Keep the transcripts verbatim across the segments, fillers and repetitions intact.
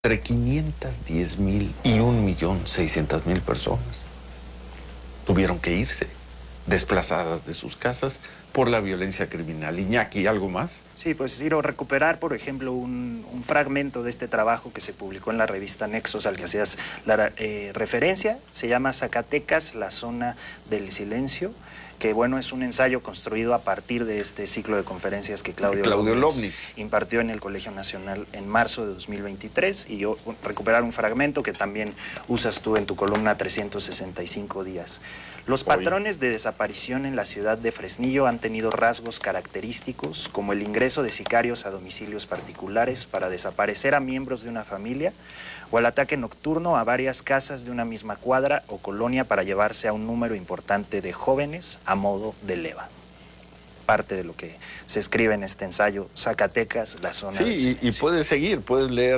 entre quinientos diez mil y un millón seiscientos mil personas tuvieron que irse, desplazadas de sus casas por la violencia criminal. Iñaki, ¿algo más? Sí, pues quiero recuperar, por ejemplo, un, un fragmento de este trabajo que se publicó en la revista Nexos, al que hacías la eh, referencia. Se llama Zacatecas, la zona del silencio, que bueno, es un ensayo construido a partir de este ciclo de conferencias que Claudio, Claudio López Lobnitz impartió en el Colegio Nacional en marzo de dos mil veintitrés, y yo recuperar un fragmento que también usas tú en tu columna trescientos sesenta y cinco días. Los patrones de desaparición en la ciudad de Fresnillo han tenido rasgos característicos, como el ingreso de sicarios a domicilios particulares para desaparecer a miembros de una familia, o el ataque nocturno a varias casas de una misma cuadra o colonia para llevarse a un número importante de jóvenes a modo de leva. Parte de lo que se escribe en este ensayo, Zacatecas, la zona sí, del silencio. y, y puedes seguir, puedes leer,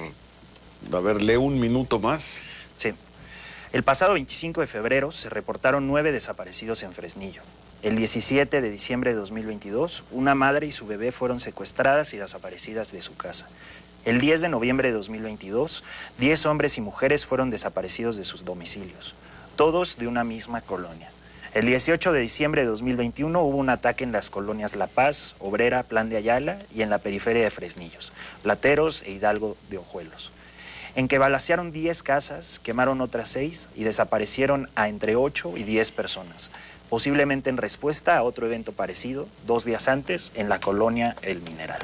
a ver, lee un minuto más. Sí. El pasado veinticinco de febrero se reportaron nueve desaparecidos en Fresnillo. El diecisiete de diciembre de dos mil veintidós, una madre y su bebé fueron secuestradas y desaparecidas de su casa. El diez de noviembre de dos mil veintidós, diez hombres y mujeres fueron desaparecidos de sus domicilios, todos de una misma colonia. El dieciocho de diciembre de dos mil veintiuno hubo un ataque en las colonias La Paz, Obrera, Plan de Ayala y en la periferia de Fresnillos, Plateros e Hidalgo de Ojuelos, en que balacearon diez casas, quemaron otras seis y desaparecieron a entre ocho y diez personas, posiblemente en respuesta a otro evento parecido, dos días antes, en la colonia El Mineral.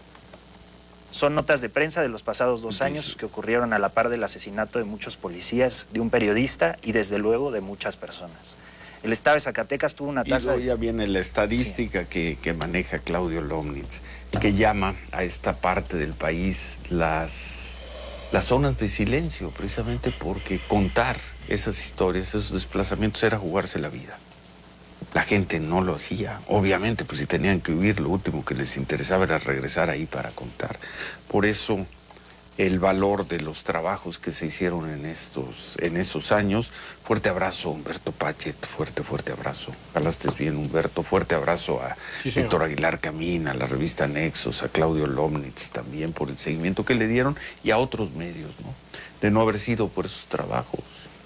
Son notas de prensa de los pasados dos años que ocurrieron a la par del asesinato de muchos policías, de un periodista y desde luego de muchas personas. El estado de Zacatecas tuvo una tasa... Y luego ya viene la estadística sí. que, que maneja Claudio Lobnitz, que llama a esta parte del país las, las zonas de silencio, precisamente porque contar esas historias, esos desplazamientos era jugarse la vida. La gente no lo hacía, obviamente, pues si tenían que huir, lo último que les interesaba era regresar ahí para contar. Por eso el valor de los trabajos que se hicieron en estos, en esos años. Fuerte abrazo, Humberto Pachet, fuerte, fuerte abrazo. Ojalá estés bien, Humberto. Fuerte abrazo a sí, Héctor Aguilar Camín, a la revista Nexos, a Claudio Lobnitz también por el seguimiento que le dieron y a otros medios, ¿no? De no haber sido por esos trabajos,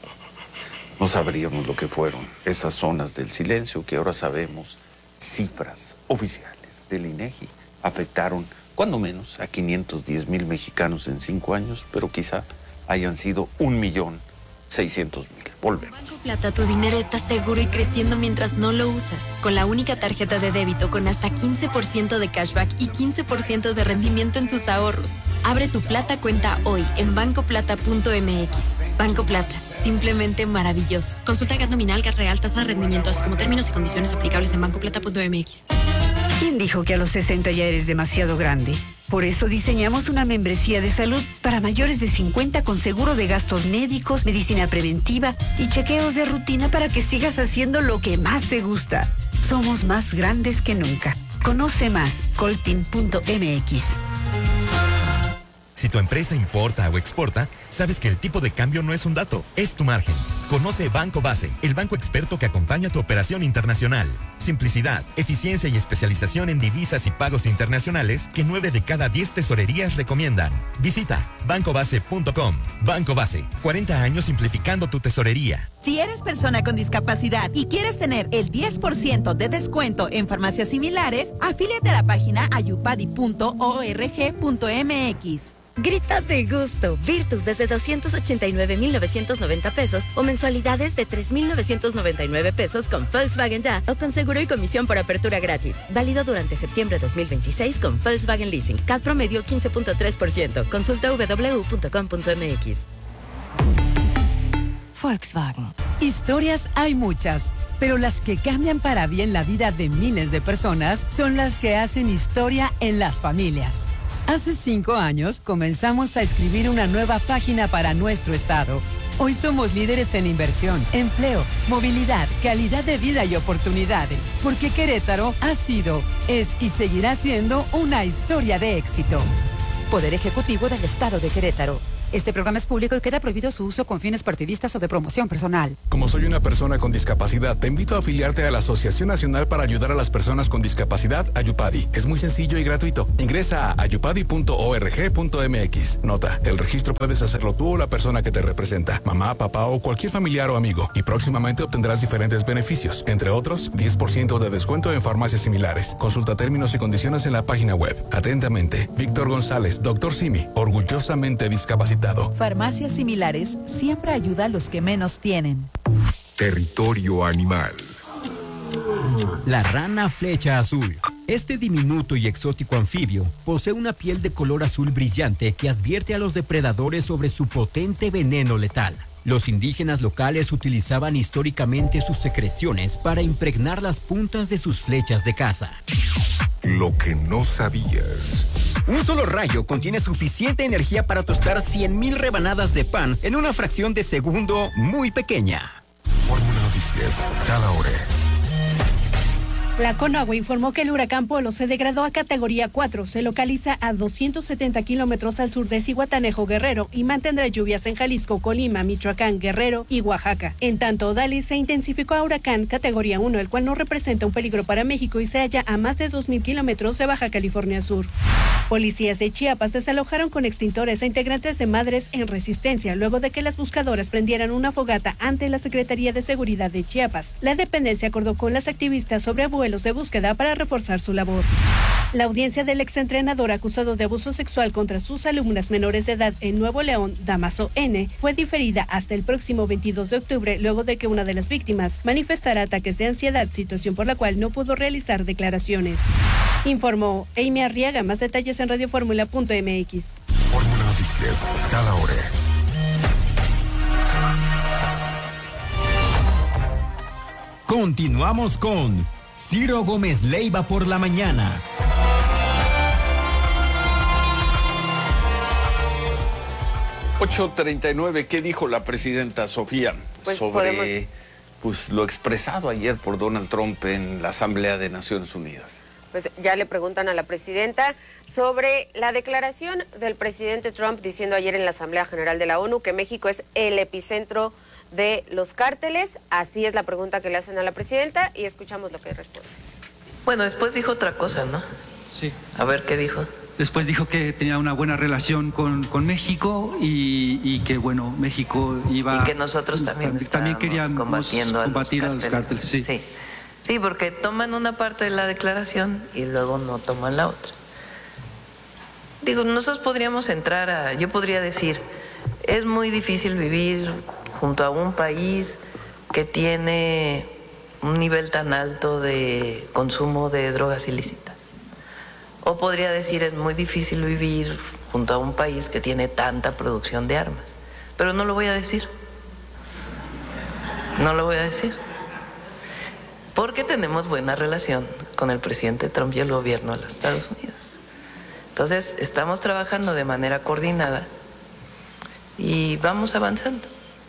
no sabríamos lo que fueron esas zonas del silencio que ahora sabemos, cifras oficiales del INEGI, afectaron cuando menos a quinientos diez mil mexicanos en cinco años, pero quizá hayan sido un millón seiscientos mil. Volvemos. Banco Plata, tu dinero está seguro y creciendo mientras no lo usas. Con la única tarjeta de débito con hasta quince por ciento de cashback y quince por ciento de rendimiento en tus ahorros. Abre tu Plata cuenta hoy en banco plata punto m x. Banco Plata, simplemente maravilloso. Consulta G A T nominal, G A T real, tasa de rendimiento, así como términos y condiciones aplicables en banco plata punto m x. ¿Quién dijo que a los sesenta ya eres demasiado grande? Por eso diseñamos una membresía de salud para mayores de cincuenta con seguro de gastos médicos, medicina preventiva y chequeos de rutina para que sigas haciendo lo que más te gusta. Somos más grandes que nunca. Conoce más, coltin punto m x. Si tu empresa importa o exporta, sabes que el tipo de cambio no es un dato, es tu margen. Conoce Banco Base, el banco experto que acompaña tu operación internacional. Simplicidad, eficiencia y especialización en divisas y pagos internacionales que nueve de cada diez tesorerías recomiendan. Visita banco base punto com. Banco Base, cuarenta años simplificando tu tesorería. Si eres persona con discapacidad y quieres tener el diez por ciento de descuento en farmacias similares, afíliate a la página ayupadi punto org punto m x. Grita de gusto. Virtus desde doscientos ochenta y nueve mil novecientos noventa pesos o mensualidades de tres mil novecientos noventa y nueve pesos con Volkswagen Ya o con seguro y comisión por apertura gratis. Válido durante septiembre dos mil veintiséis con Volkswagen Leasing. C A T promedio quince punto tres por ciento. Consulta doble u doble u doble u punto com punto m x. Volkswagen. Historias hay muchas, pero las que cambian para bien la vida de miles de personas son las que hacen historia en las familias. Hace cinco años comenzamos a escribir una nueva página para nuestro estado. Hoy somos líderes en inversión, empleo, movilidad, calidad de vida y oportunidades, porque Querétaro ha sido, es y seguirá siendo una historia de éxito. Poder Ejecutivo del Estado de Querétaro. Este programa es público y queda prohibido su uso con fines partidistas o de promoción personal. Como soy una persona con discapacidad, te invito a afiliarte a la Asociación Nacional para Ayudar a las Personas con Discapacidad, Ayupadi. Es muy sencillo y gratuito. Ingresa a ayupadi punto org punto mx. Nota, el registro puedes hacerlo tú o la persona que te representa, mamá, papá o cualquier familiar o amigo. Y próximamente obtendrás diferentes beneficios, entre otros, diez por ciento de descuento en farmacias similares. Consulta términos y condiciones en la página web. Atentamente, Víctor González, doctor Simi, orgullosamente discapacitado. Farmacias Similares siempre ayuda a los que menos tienen. Territorio animal. La rana flecha azul. Este diminuto y exótico anfibio posee una piel de color azul brillante que advierte a los depredadores sobre su potente veneno letal. Los indígenas locales utilizaban históricamente sus secreciones para impregnar las puntas de sus flechas de caza. Lo que no sabías. Un solo rayo contiene suficiente energía para tostar cien mil rebanadas de pan en una fracción de segundo muy pequeña. Fórmula Noticias, cada hora. La Conagua informó que el huracán Polo se degradó a categoría cuatro, se localiza a doscientos setenta kilómetros al sur de Zihuatanejo, Guerrero, y mantendrá lluvias en Jalisco, Colima, Michoacán, Guerrero y Oaxaca. En tanto, Odalis se intensificó a huracán categoría uno, el cual no representa un peligro para México y se halla a más de dos mil kilómetros de Baja California Sur. Policías de Chiapas desalojaron con extintores a integrantes de Madres en Resistencia luego de que las buscadoras prendieran una fogata ante la Secretaría de Seguridad de Chiapas. La dependencia acordó con las activistas sobre vuelos de búsqueda para reforzar su labor. La audiencia del exentrenador acusado de abuso sexual contra sus alumnas menores de edad en Nuevo León, Damaso N., fue diferida hasta el próximo veintidós de octubre luego de que una de las víctimas manifestara ataques de ansiedad, situación por la cual no pudo realizar declaraciones. Informó Amy Arriaga. Más detalles en radioformula punto mx. Fórmula Noticias, cada hora. Continuamos con Ciro Gómez Leiva por la mañana. ocho treinta y nueve, ¿qué dijo la presidenta Sofía pues sobre podemos... pues, lo expresado ayer por Donald Trump en la Asamblea de Naciones Unidas? Pues ya le preguntan a la presidenta sobre la declaración del presidente Trump diciendo ayer en la Asamblea General de la ONU que México es el epicentro de los cárteles. Así es la pregunta que le hacen a la presidenta y escuchamos lo que responde. Bueno, después dijo otra cosa, ¿no? Sí. A ver, ¿qué dijo? Después dijo que tenía una buena relación con, con México y, y que, bueno, México iba... Y que nosotros también, también queríamos combatiendo combatir a los, los cárteles. Sí. sí. Sí, porque toman una parte de la declaración y luego no toman la otra. Digo, nosotros podríamos entrar a... Yo podría decir, es muy difícil vivir junto a un país que tiene un nivel tan alto de consumo de drogas ilícitas. O podría decir, es muy difícil vivir junto a un país que tiene tanta producción de armas. Pero no lo voy a decir. No lo voy a decir. Porque tenemos buena relación con el presidente Trump y el gobierno de los Estados Unidos. Entonces, estamos trabajando de manera coordinada y vamos avanzando.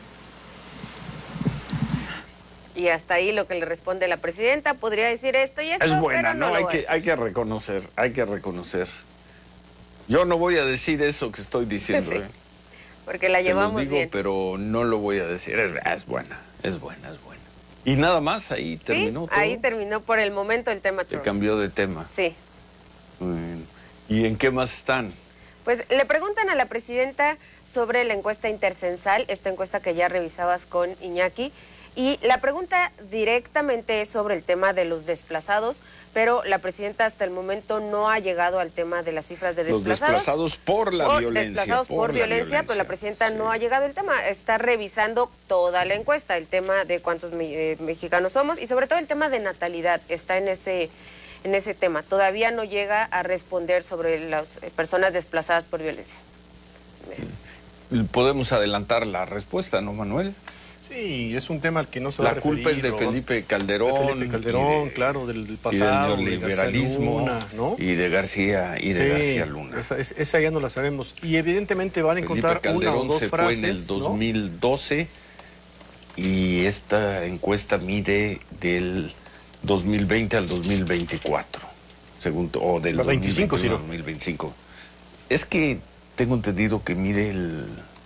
Y hasta ahí lo que le responde la presidenta. Podría decir esto y esto, es buena, pero no, no, lo hay va a que, decir. hay que reconocer, hay que reconocer. Yo no voy a decir eso que estoy diciendo. Sí, ¿eh? porque la Se llevamos los digo, bien. pero no lo voy a decir. Es, es buena, es buena, es buena. Y nada más, ahí terminó Sí, todo. ahí terminó por el momento el tema Se Trump. cambió de tema. Sí. Bueno, ¿y en qué más están? Pues le preguntan a la presidenta sobre la encuesta intercensal, esta encuesta que ya revisabas con Iñaki, y la pregunta directamente es sobre el tema de los desplazados, pero la presidenta hasta el momento no ha llegado al tema de las cifras de desplazados. Los desplazados por la o violencia. Desplazados por, por violencia, violencia, pero la presidenta sí. no ha llegado al tema. Está revisando toda la encuesta, el tema de cuántos me, eh, mexicanos somos y sobre todo el tema de natalidad está en ese... en ese tema. Todavía no llega a responder sobre las personas desplazadas por violencia. Podemos adelantar la respuesta, ¿no, Manuel? Sí, es un tema al que no se va a La referir. culpa es de Felipe Calderón. De Felipe Calderón, de, claro, del, del pasado. Y del neoliberalismo. De Luna, ¿no? Y de García, y de sí, García Luna. Esa, esa ya no la sabemos. Y evidentemente van a encontrar Felipe Calderón una o dos se frases, fue en el dos mil doce, ¿no? Y esta encuesta mide del dos mil veinte al dos mil veinticuatro, según, o del veinticinco, dos mil veintiuno al dos mil veinticinco. Es que tengo entendido que mide el,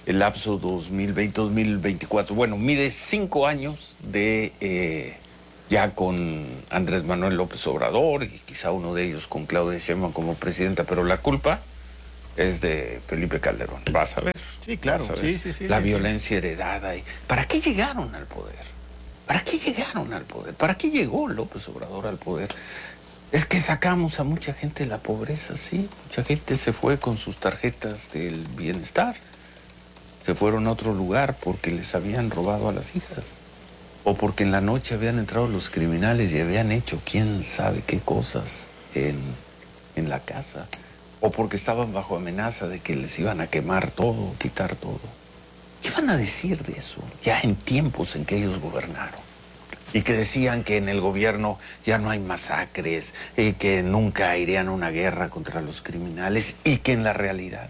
el lapso dos mil veinte dos mil veinticuatro. Bueno, mide cinco años de eh, ya con Andrés Manuel López Obrador y quizá uno de ellos con Claudia Sheinbaum como presidenta, pero la culpa es de Felipe Calderón. Vas a ver. Sí, claro. Sí, sí, sí, la sí, violencia sí. heredada. Y, ¿para qué llegaron al poder? ¿Para qué llegaron al poder? ¿Para qué llegó López Obrador al poder? Es que sacamos a mucha gente de la pobreza, sí. Mucha gente se fue con sus tarjetas del bienestar. Se fueron a otro lugar porque les habían robado a las hijas. O porque en la noche habían entrado los criminales y habían hecho quién sabe qué cosas en, en la casa. O porque estaban bajo amenaza de que les iban a quemar todo, quitar todo. ¿Qué van a decir de eso? Ya en tiempos en que ellos gobernaron. Y que decían que en el gobierno ya no hay masacres, y que nunca irían a una guerra contra los criminales, y que en la realidad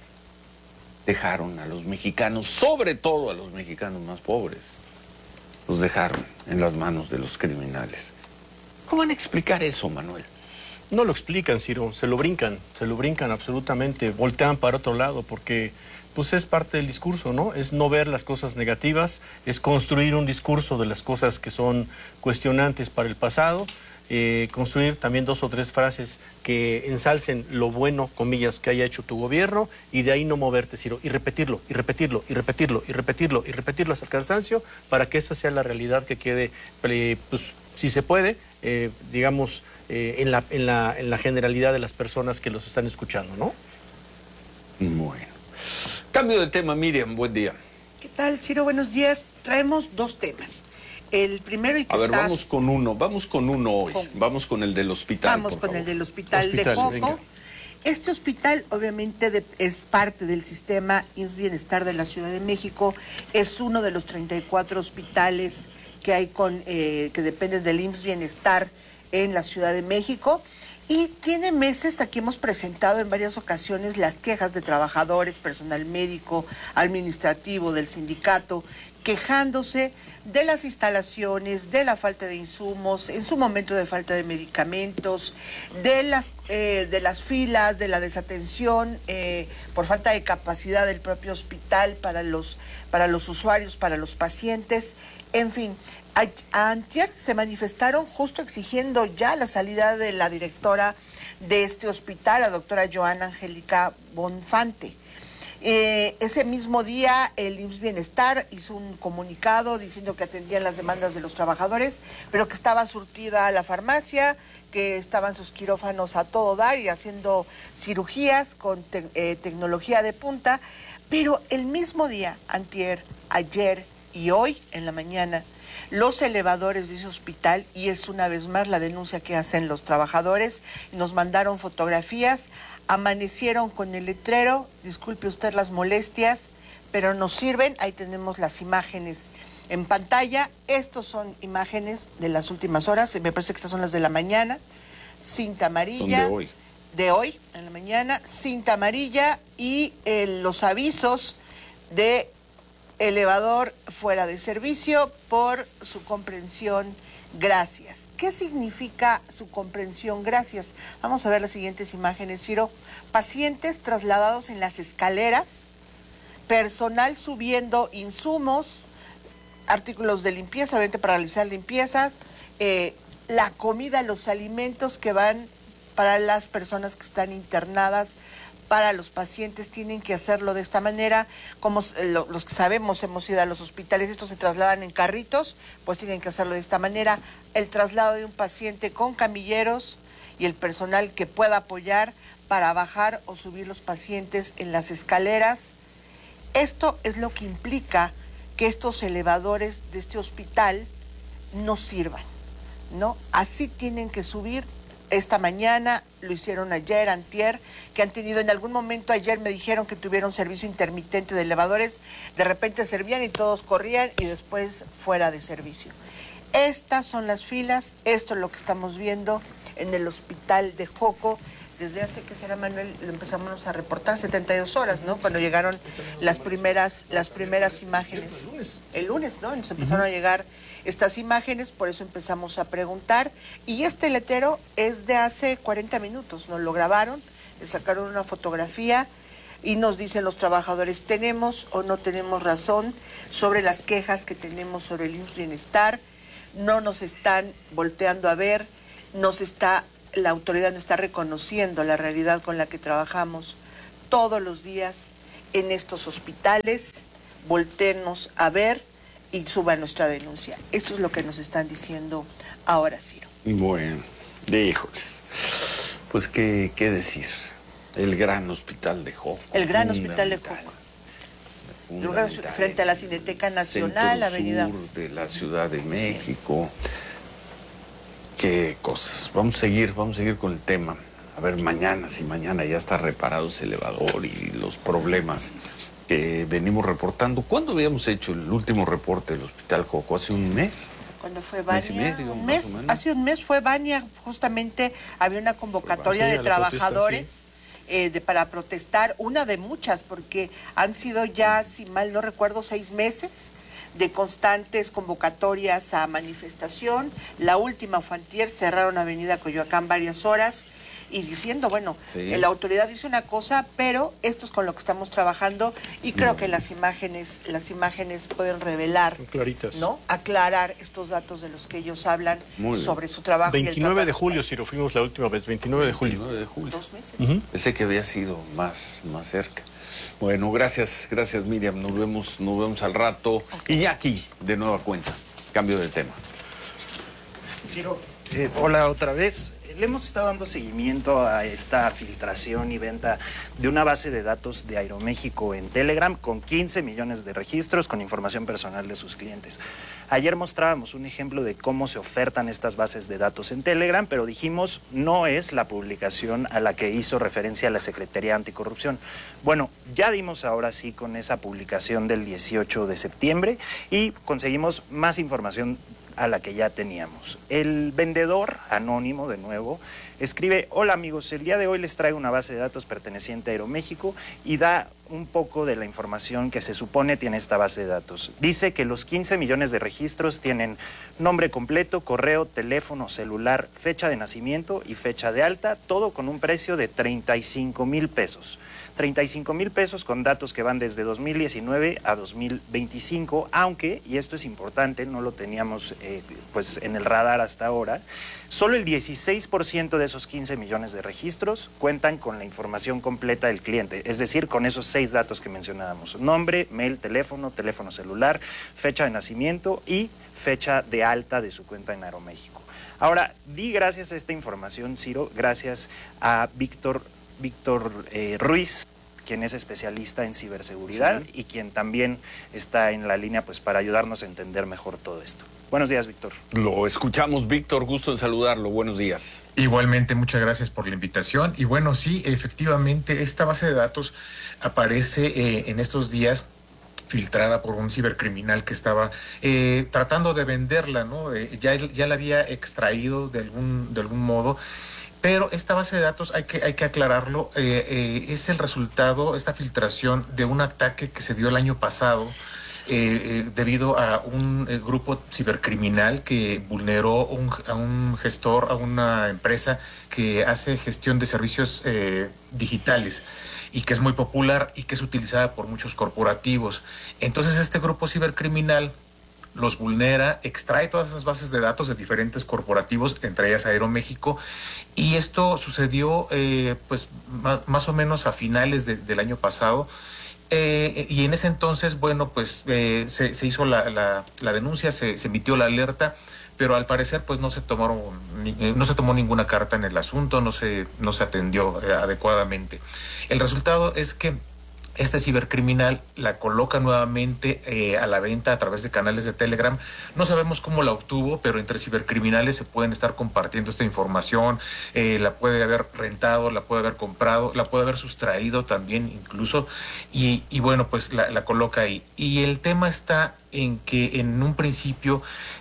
dejaron a los mexicanos, sobre todo a los mexicanos más pobres, los dejaron en las manos de los criminales. ¿Cómo van a explicar eso, Manuel? No lo explican, Ciro, se lo brincan, se lo brincan absolutamente, voltean para otro lado porque pues es parte del discurso, ¿no? Es no ver las cosas negativas, es construir un discurso de las cosas que son cuestionantes para el pasado, eh, construir también dos o tres frases que ensalcen lo bueno, comillas, que haya hecho tu gobierno y de ahí no moverte, Ciro, y repetirlo, y repetirlo, y repetirlo, y repetirlo, y repetirlo hasta el cansancio para que esa sea la realidad que quede, pues, si se puede, eh, digamos, eh, en, la, en, la, en la generalidad de las personas que los están escuchando, ¿no? Bueno. Cambio de tema, Miriam, buen día. ¿Qué tal, Ciro? Buenos días. Traemos dos temas. El primero y que A ver, está... vamos con uno, vamos con uno hoy. Con... Vamos con el del hospital, Vamos por con favor. el del hospital, hospital de Joco. Venga. Este hospital, obviamente, de, es parte del sistema I M S S Bienestar de la Ciudad de México. Es uno de los treinta y cuatro hospitales que hay con eh, que dependen del I M S S Bienestar en la Ciudad de México. Y tiene meses, aquí hemos presentado en varias ocasiones las quejas de trabajadores, personal médico, administrativo, del sindicato, quejándose de las instalaciones, de la falta de insumos, en su momento de falta de medicamentos, de las, eh, de las filas, de la desatención, eh, por falta de capacidad del propio hospital para los, para los usuarios, para los pacientes, en fin. Antier se manifestaron justo exigiendo ya la salida de la directora de este hospital, la doctora Joana Angélica Bonfante. Eh, ese mismo día el I M S S Bienestar hizo un comunicado diciendo que atendían las demandas de los trabajadores, pero que estaba surtida la farmacia, que estaban sus quirófanos a todo dar y haciendo cirugías con te eh, tecnología de punta, pero el mismo día, antier, ayer y hoy en la mañana, los elevadores de ese hospital, y es una vez más la denuncia que hacen los trabajadores, nos mandaron fotografías, amanecieron con el letrero, disculpe usted las molestias, pero nos sirven, ahí tenemos las imágenes en pantalla, estos son imágenes de las últimas horas, me parece que estas son las de la mañana, cinta amarilla. Son de hoy. De hoy, en la mañana, cinta amarilla y eh, los avisos de elevador fuera de servicio por su comprensión, gracias. ¿Qué significa su comprensión, gracias? Vamos a ver las siguientes imágenes, Ciro. Pacientes trasladados en las escaleras, personal subiendo insumos, artículos de limpieza, obviamente para realizar limpiezas, eh, la comida, los alimentos que van para las personas que están internadas, para los pacientes, tienen que hacerlo de esta manera, como lo, los que sabemos, hemos ido a los hospitales, estos se trasladan en carritos, pues tienen que hacerlo de esta manera. El traslado de un paciente con camilleros y el personal que pueda apoyar para bajar o subir los pacientes en las escaleras. Esto es lo que implica que estos elevadores de este hospital no sirvan, ¿no? Así tienen que subir. Esta mañana, lo hicieron ayer, antier, que han tenido en algún momento, ayer me dijeron que tuvieron servicio intermitente de elevadores, de repente servían y todos corrían y después fuera de servicio. Estas son las filas, esto es lo que estamos viendo en el hospital de Joco. Desde hace, ¿qué será, Manuel? Lo empezamos a reportar, setenta y dos horas, ¿no? Cuando llegaron las primeras, las primeras imágenes. El lunes. El lunes, ¿no? Nos empezaron uh-huh. a llegar estas imágenes, por eso empezamos a preguntar. Y este letrero es de hace cuarenta minutos, nos lo grabaron, le sacaron una fotografía. y nos dicen los trabajadores, ¿tenemos o no tenemos razón sobre las quejas que tenemos sobre el I M S S Bienestar? No nos están volteando a ver, nos está, la autoridad no está reconociendo la realidad con la que trabajamos todos los días en estos hospitales. Voltéennos a ver y suban nuestra denuncia. Esto es lo que nos están diciendo ahora, Ciro. Bueno, híjoles, pues qué, qué decir. El gran hospital de Joco. El gran hospital de Joco. Frente a la Cineteca Nacional, Centro Avenida Sur de la Ciudad de México. Qué cosas. Vamos a seguir, vamos a seguir con el tema. A ver, mañana, si mañana ya está reparado ese elevador y los problemas que venimos reportando. ¿Cuándo habíamos hecho el último reporte del Hospital Joco? ¿Hace un mes? Cuando fue Bania, mes y medio, un más mes, o menos. hace un mes fue Bania, justamente había una convocatoria Sí, de a la trabajadores protesta, sí. eh, de, para protestar, una de muchas, porque han sido ya, si mal no recuerdo, seis meses de constantes convocatorias a manifestación. La última fue antier, cerraron Avenida Coyoacán varias horas y diciendo, bueno, Sí. eh, la autoridad dice una cosa, pero esto es con lo que estamos trabajando y creo Mm. que las imágenes, las imágenes pueden revelar, Claritas. ¿no? Aclarar estos datos de los que ellos hablan Muy bien. sobre su trabajo. y el veintinueve de trabajo. julio, Ciro, fuimos la última vez, veintinueve de julio. veintinueve de julio. Dos meses. Ujú. Pensé que había sido más, más cerca. Bueno, gracias, gracias Miriam. Nos vemos, nos vemos al rato. Y ya aquí, de nueva cuenta. Cambio de tema. Ciro, eh, hola otra vez. Le hemos estado dando seguimiento a esta filtración y venta de una base de datos de Aeroméxico en Telegram con quince millones de registros con información personal de sus clientes. Ayer mostrábamos un ejemplo de cómo se ofertan estas bases de datos en Telegram, pero dijimos no es la publicación a la que hizo referencia la Secretaría Anticorrupción. Bueno, ya dimos ahora sí con esa publicación del dieciocho de septiembre y conseguimos más información a la que ya teníamos. El vendedor anónimo, de nuevo, escribe: hola amigos, el día de hoy les traigo una base de datos perteneciente a Aeroméxico y da un poco de la información que se supone tiene esta base de datos. Dice que los quince millones de registros tienen nombre completo, correo, teléfono, celular, fecha de nacimiento y fecha de alta, todo con un precio de treinta y cinco mil pesos. treinta y cinco mil pesos con datos que van desde dos mil diecinueve a dos mil veinticinco, aunque, y esto es importante, no lo teníamos eh, pues en el radar hasta ahora, solo el dieciséis por ciento de esos quince millones de registros cuentan con la información completa del cliente, es decir, con esos seis datos que mencionábamos: nombre, mail, teléfono, teléfono celular, fecha de nacimiento y fecha de alta de su cuenta en Aeroméxico. Ahora, di gracias a esta información, Ciro, gracias a Víctor Víctor eh, Ruiz, quien es especialista en ciberseguridad sí. y quien también está en la línea pues para ayudarnos a entender mejor todo esto. Buenos días, Víctor. Lo escuchamos, Víctor, gusto en saludarlo. Buenos días. Igualmente, muchas gracias por la invitación. Y bueno, sí, efectivamente, esta base de datos aparece eh, en estos días filtrada por un cibercriminal que estaba eh, tratando de venderla, ¿no? Eh, ya, ya la había extraído de algún, de algún modo. Pero esta base de datos, hay que, hay que aclararlo, eh, eh, es el resultado, esta filtración, de un ataque que se dio el año pasado eh, eh, debido a un eh, grupo cibercriminal que vulneró un, a un gestor, a una empresa que hace gestión de servicios eh, digitales y que es muy popular y que es utilizada por muchos corporativos. Entonces este grupo cibercriminal los vulnera, extrae todas esas bases de datos de diferentes corporativos, entre ellas Aeroméxico, y esto sucedió eh, pues más, más o menos a finales de, del año pasado. Eh, y en ese entonces, bueno, pues eh, se, se hizo la, la, la denuncia, se, se emitió la alerta, pero al parecer pues no se tomaron, no se tomó ninguna carta en el asunto, no se, no se atendió eh, adecuadamente. El resultado es que este cibercriminal la coloca nuevamente eh, a la venta a través de canales de Telegram. No sabemos cómo la obtuvo, pero entre cibercriminales se pueden estar compartiendo esta información. Eh, la puede haber rentado, la puede haber comprado, la puede haber sustraído también incluso. Y, y bueno, pues la, la coloca ahí. Y el tema está en que en un principio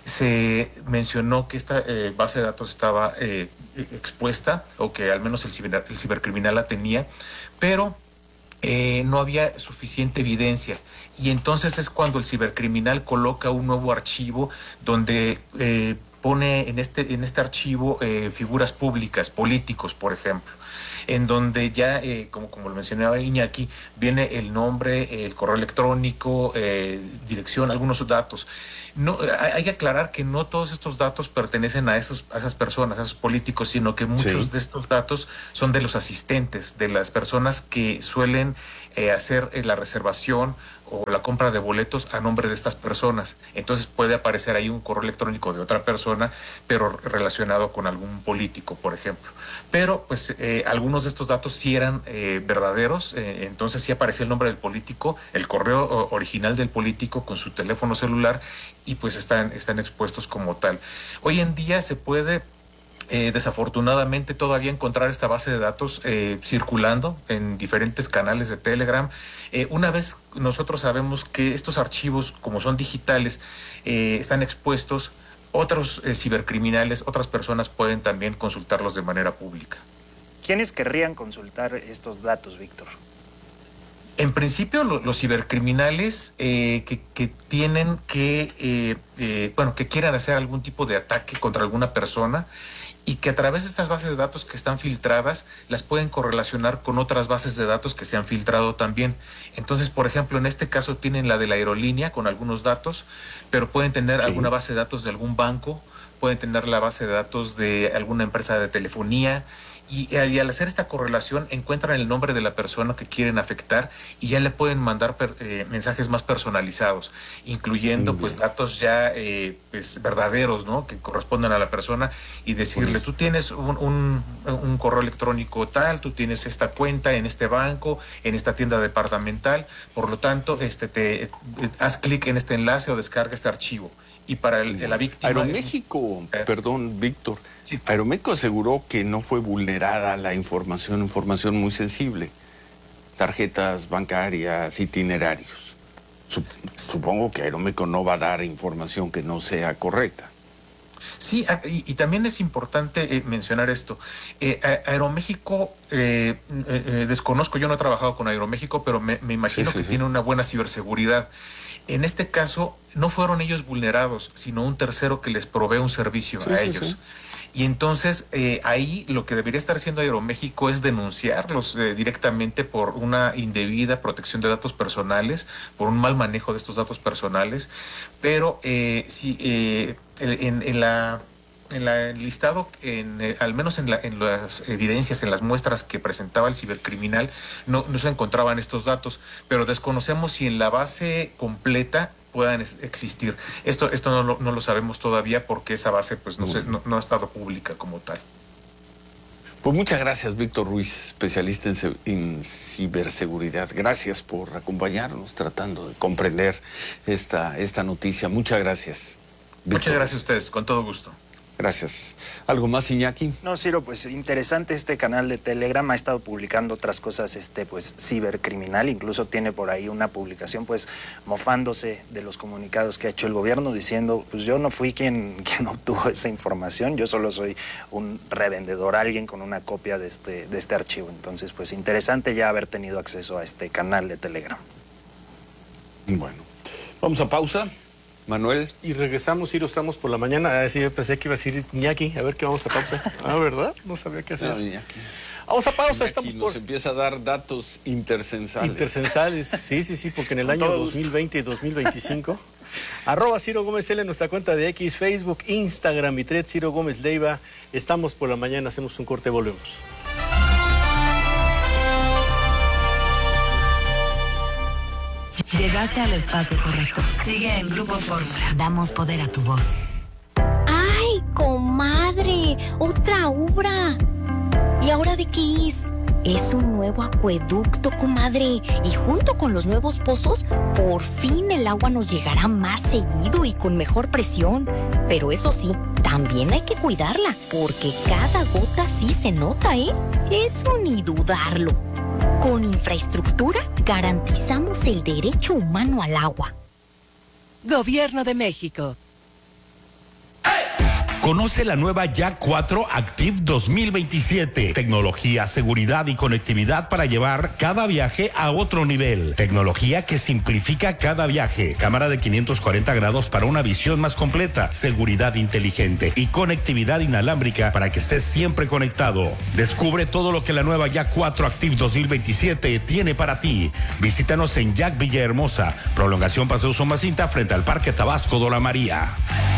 se mencionó que esta eh, base de datos estaba eh, expuesta, o que al menos el, ciber, el cibercriminal la tenía, pero Eh, no había suficiente evidencia, y entonces es cuando el cibercriminal coloca un nuevo archivo donde eh, pone en este, en este archivo eh, figuras públicas, políticos, por ejemplo, en donde ya, eh, como, como lo mencionaba Iñaki, viene el nombre, el correo electrónico, eh, dirección, algunos datos. No, hay que aclarar que no todos estos datos pertenecen a, esos, a esas personas, a esos políticos, sino que muchos sí. de estos datos son de los asistentes, de las personas que suelen eh, hacer eh, la reservación o la compra de boletos a nombre de estas personas. Entonces puede aparecer ahí un correo electrónico de otra persona, pero relacionado con algún político, por ejemplo. Pero pues eh, algunos de estos datos sí eran eh, verdaderos, eh, entonces sí aparecía el nombre del político, el correo original del político con su teléfono celular, y pues están, están expuestos como tal. Hoy en día se puede Eh, desafortunadamente todavía encontrar esta base de datos eh, circulando en diferentes canales de Telegram. Eh, una vez nosotros sabemos que estos archivos, como son digitales, eh, están expuestos, otros eh, cibercriminales, otras personas pueden también consultarlos de manera pública. ¿Quiénes querrían consultar estos datos, Víctor? En principio, lo, los cibercriminales eh, que, que tienen que, eh, eh, bueno, que quieran hacer algún tipo de ataque contra alguna persona, y que a través de estas bases de datos que están filtradas las pueden correlacionar con otras bases de datos que se han filtrado también. Entonces, por ejemplo, en este caso tienen la de la aerolínea con algunos datos, pero pueden tener sí. alguna base de datos de algún banco, pueden tener la base de datos de alguna empresa de telefonía, y, y al hacer esta correlación encuentran el nombre de la persona que quieren afectar y ya le pueden mandar per, eh, mensajes más personalizados, incluyendo pues datos ya eh, pues verdaderos, ¿no? Que correspondan a la persona, y decirle, pues, tú tienes un, un, un correo electrónico tal, tú tienes esta cuenta en este banco, en esta tienda departamental, por lo tanto este te eh, haz clic en este enlace o descarga este archivo. Y para el, la víctima... Aeroméxico, es... perdón, Víctor, sí. Aeroméxico aseguró que no fue vulnerada la información, información muy sensible, tarjetas bancarias, itinerarios. Supongo que Aeroméxico no va a dar información que no sea correcta. Sí, y, y también es importante eh, mencionar esto. Eh, Aeroméxico, eh, eh, desconozco, yo no he trabajado con Aeroméxico, pero me, me imagino sí, sí, que sí. tiene una buena ciberseguridad. En este caso, no fueron ellos vulnerados, sino un tercero que les provee un servicio sí, a sí, ellos. Sí. Y entonces, eh, ahí lo que debería estar haciendo Aeroméxico es denunciarlos eh, directamente por una indebida protección de datos personales, por un mal manejo de estos datos personales. Pero eh, sí, eh, en, en la... En la, el listado, en, eh, al menos en, la, en las evidencias, en las muestras que presentaba el cibercriminal, no, no se encontraban estos datos, pero desconocemos si en la base completa puedan es, existir. Esto, esto no, lo, no lo sabemos todavía porque esa base pues no, se, no, no ha estado pública como tal. Pues muchas gracias, Víctor Ruiz, especialista en, en ciberseguridad. Gracias por acompañarnos tratando de comprender esta, esta noticia. Muchas gracias, Víctor. Muchas gracias a ustedes, con todo gusto. Gracias. ¿Algo más, Iñaki? No, Ciro, pues interesante este canal de Telegram. Ha estado publicando otras cosas, este, pues, cibercriminal. Incluso tiene por ahí una publicación, pues, mofándose de los comunicados que ha hecho el gobierno, diciendo, pues yo no fui quien, quien obtuvo esa información, yo solo soy un revendedor, alguien con una copia de este, de este archivo. Entonces, pues, interesante ya haber tenido acceso a este canal de Telegram. Bueno, vamos a pausa. Manuel. Y regresamos, Ciro, estamos por la mañana. Ah, sí, pensé que iba a decir Iñaki. A ver qué vamos a pausa. Ah, ¿verdad? No sabía qué hacer. No, Iñaki. Vamos a pausa. Iñaki estamos nos por... empieza a dar datos intercensales. Intercensales, sí, sí, sí, porque en el año dos mil veinte y dos mil veinticinco... Arroba Ciro Gómez L en nuestra cuenta de X, Facebook, Instagram y Thread, Ciro Gómez Leiva. Estamos por la mañana, hacemos un corte, volvemos. Llegaste al espacio correcto. Sigue en Grupo Fórmula. Damos poder a tu voz. ¡Ay, comadre! ¡Otra obra! ¿Y ahora de qué es? Es un nuevo acueducto, comadre. Y junto con los nuevos pozos, por fin el agua nos llegará más seguido y con mejor presión. Pero eso sí, también hay que cuidarla, porque cada gota sí se nota, ¿eh? Eso ni dudarlo. Con infraestructura garantizamos el derecho humano al agua. Gobierno de México. Conoce la nueva Yak cuatro Active dos mil veintisiete. Tecnología, seguridad y conectividad para llevar cada viaje a otro nivel. Tecnología que simplifica cada viaje. Cámara de quinientos cuarenta grados para una visión más completa. Seguridad inteligente y conectividad inalámbrica para que estés siempre conectado. Descubre todo lo que la nueva Yak cuatro Active dos mil veintisiete tiene para ti. Visítanos en Yak Villahermosa. Prolongación Paseo Somacinta frente al Parque Tabasco de la María.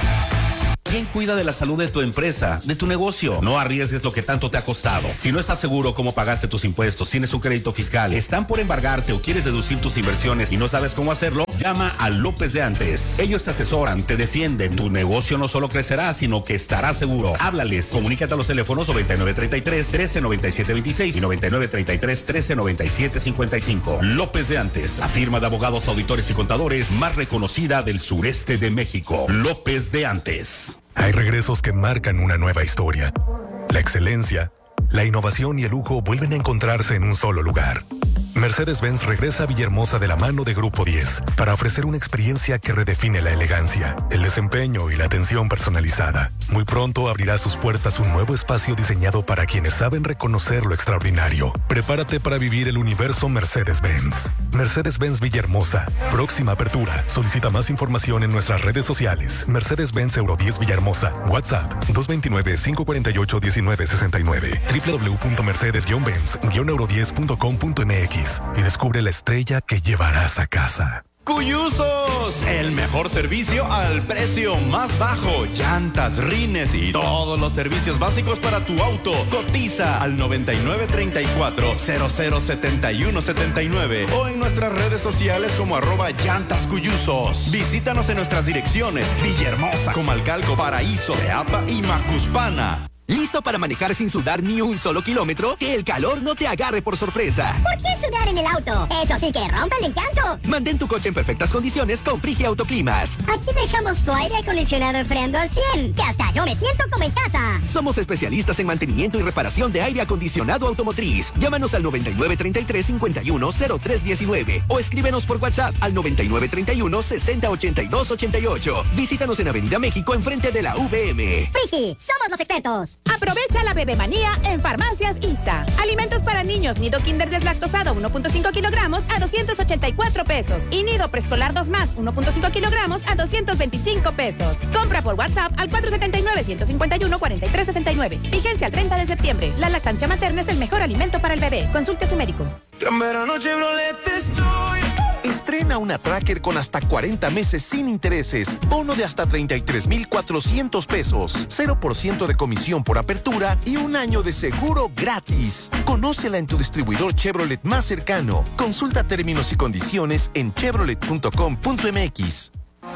¿Quién cuida de la salud de tu empresa, de tu negocio? No arriesgues lo que tanto te ha costado. Si no estás seguro cómo pagaste tus impuestos, tienes un crédito fiscal, están por embargarte o quieres deducir tus inversiones y no sabes cómo hacerlo, llama a López de Antes. Ellos te asesoran, te defienden. Tu negocio no solo crecerá, sino que estará seguro. Háblales. Comunícate a los teléfonos noventa y nueve treinta y tres, trece noventa y siete veintiséis y noventa y nueve treinta y tres, trece noventa y siete cincuenta y cinco. López de Antes, la firma de abogados, auditores y contadores más reconocida del sureste de México. López de Antes. Hay regresos que marcan una nueva historia. La excelencia, la innovación y el lujo vuelven a encontrarse en un solo lugar. Mercedes-Benz regresa a Villahermosa de la mano de Grupo diez para ofrecer una experiencia que redefine la elegancia, el desempeño y la atención personalizada. Muy pronto abrirá sus puertas un nuevo espacio diseñado para quienes saben reconocer lo extraordinario. Prepárate para vivir el universo Mercedes-Benz. Mercedes-Benz Villahermosa. Próxima apertura. Solicita más información en nuestras redes sociales. Mercedes-Benz Euro diez Villahermosa. WhatsApp dos dos nueve, cinco cuatro ocho, uno nueve seis nueve. doble u doble u doble u punto mercedes benz euro diez punto com punto m x y descubre la estrella que llevarás a casa. ¡Cuyusos! El mejor servicio al precio más bajo. Llantas, rines y todos los servicios básicos para tu auto. Cotiza al noventa y nueve treinta y cuatro, cero cero setenta y uno setenta y nueve o en nuestras redes sociales como arroba llantas cuyusos. Visítanos en nuestras direcciones: Villahermosa, Comalcalco, Paraíso, Teapa y Macuspana. ¿Listo para manejar sin sudar ni un solo kilómetro? Que el calor no te agarre por sorpresa. ¿Por qué sudar en el auto? Eso sí que rompe el encanto. Mantén tu coche en perfectas condiciones con Frigia Autoclimas. Aquí dejamos tu aire acondicionado enfriando al cien, que hasta yo me siento como en casa. Somos especialistas en mantenimiento y reparación de aire acondicionado automotriz. Llámanos al noventa y nueve treinta y tres, cincuenta y uno, cero tres diecinueve o escríbenos por WhatsApp al noventa y nueve treinta y uno, sesenta ochenta y dos ochenta y ocho. Visítanos en Avenida México enfrente de la V M. Frigi, somos los expertos. Aprovecha la bebemanía en Farmacias I S A. Alimentos para niños, nido kinder deslactosado uno punto cinco kilogramos a doscientos ochenta y cuatro pesos. Y nido preescolar dos más uno punto cinco kilogramos a doscientos veinticinco pesos. Compra por WhatsApp al cuatro setenta y nueve, ciento cincuenta y uno, cuarenta y tres sesenta y nueve. Vigencia al treinta de septiembre. La lactancia materna es el mejor alimento para el bebé. Consulte a su médico. Gran verano Chevrolet estoy. Estrena una Tracker con hasta cuarenta meses sin intereses, bono de hasta treinta y tres mil cuatrocientos pesos, cero por ciento de comisión por apertura y un año de seguro gratis. Conócela en tu distribuidor Chevrolet más cercano. Consulta términos y condiciones en chevrolet punto com punto m x.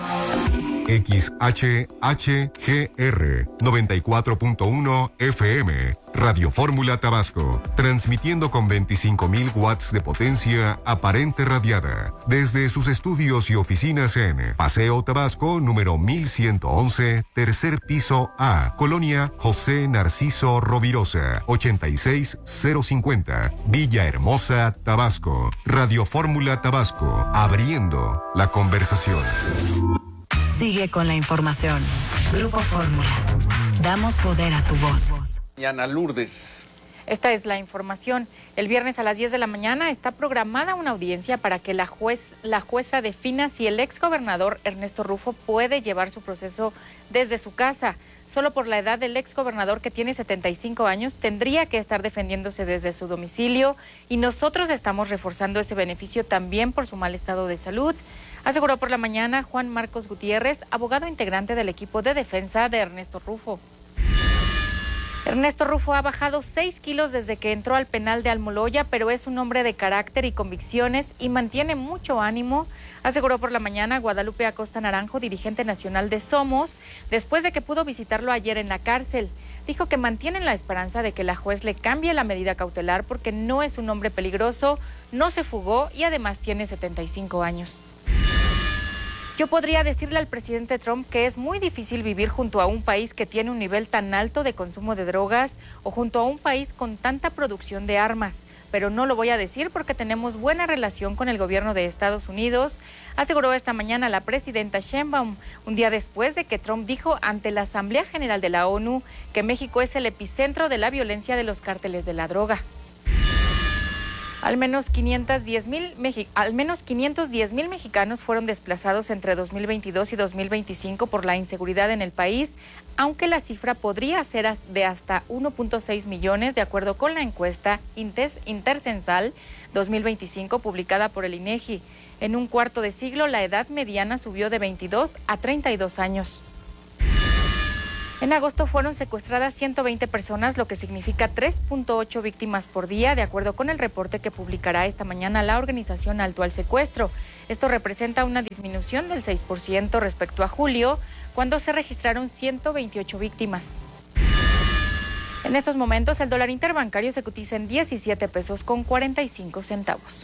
X H H G R noventa y cuatro punto uno F M, Radio Fórmula Tabasco, transmitiendo con veinticinco mil watts de potencia aparente radiada, desde sus estudios y oficinas en Paseo Tabasco, número mil ciento once, tercer piso A, Colonia José Narciso Rovirosa, ochenta y seis cero cincuenta, Villahermosa, Tabasco. Radio Fórmula Tabasco, abriendo la conversación. Sigue con la información. Grupo Fórmula. Damos poder a tu voz. Ana Lourdes. Esta es la información. El viernes a las diez de la mañana está programada una audiencia para que la juez, la jueza defina si el exgobernador Ernesto Rufo puede llevar su proceso desde su casa. Solo por la edad del exgobernador, que tiene setenta y cinco años, tendría que estar defendiéndose desde su domicilio y nosotros estamos reforzando ese beneficio también por su mal estado de salud, aseguró por la mañana Juan Marcos Gutiérrez, abogado integrante del equipo de defensa de Ernesto Rufo. Ernesto Rufo ha bajado seis kilos desde que entró al penal de Almoloya, pero es un hombre de carácter y convicciones y mantiene mucho ánimo, aseguró por la mañana Guadalupe Acosta Naranjo, dirigente nacional de Somos, después de que pudo visitarlo ayer en la cárcel. Dijo que mantienen la esperanza de que la juez le cambie la medida cautelar porque no es un hombre peligroso, no se fugó y además tiene setenta y cinco años. Yo podría decirle al presidente Trump que es muy difícil vivir junto a un país que tiene un nivel tan alto de consumo de drogas o junto a un país con tanta producción de armas. pero no lo voy a decir porque tenemos buena relación con el gobierno de Estados Unidos, aseguró esta mañana la presidenta Sheinbaum, un día después de que Trump dijo ante la Asamblea General de la ONU que México es el epicentro de la violencia de los cárteles de la droga. Al menos quinientos diez mil Mexi- al menos quinientos diez mil mexicanos fueron desplazados entre dos mil veintidós y dos mil veinticinco por la inseguridad en el país, aunque la cifra podría ser de hasta uno punto seis millones, de acuerdo con la encuesta Inter- Intercensal dos mil veinticinco publicada por el INEGI. En un cuarto de siglo, la edad mediana subió de veintidós a treinta y dos años. En agosto fueron secuestradas ciento veinte personas, lo que significa tres punto ocho víctimas por día, de acuerdo con el reporte que publicará esta mañana la organización Alto al Secuestro. Esto representa una disminución del seis por ciento respecto a julio, cuando se registraron ciento veintiocho víctimas. En estos momentos, el dólar interbancario se cotiza en diecisiete pesos con cuarenta y cinco centavos.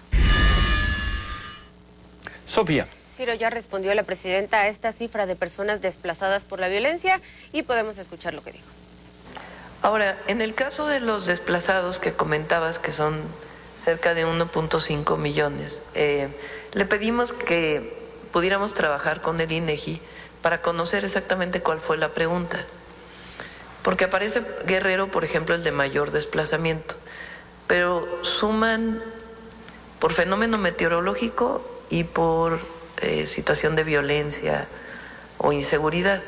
Sofía. Ciro, ya respondió la presidenta a esta cifra de personas desplazadas por la violencia y podemos escuchar lo que dijo. Ahora, en el caso de los desplazados que comentabas, que son cerca de uno punto cinco millones, eh, le pedimos que pudiéramos trabajar con el INEGI para conocer exactamente cuál fue la pregunta. Porque aparece Guerrero, por ejemplo, el de mayor desplazamiento, pero suman por fenómeno meteorológico y por eh, situación de violencia o inseguridad.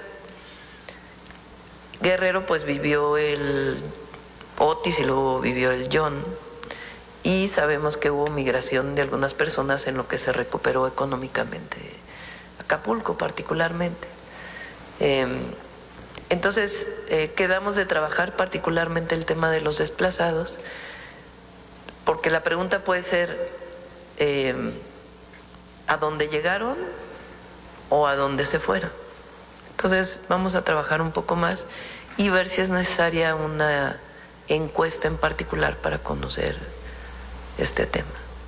Guerrero pues vivió el Otis y luego vivió el John, y sabemos que hubo migración de algunas personas en lo que se recuperó económicamente Acapulco particularmente. Eh, entonces eh, quedamos de trabajar particularmente el tema de los desplazados, porque la pregunta puede ser eh, ¿a dónde llegaron o a dónde se fueron? Entonces vamos a trabajar un poco más y ver si es necesaria una encuesta en particular para conocer este tema.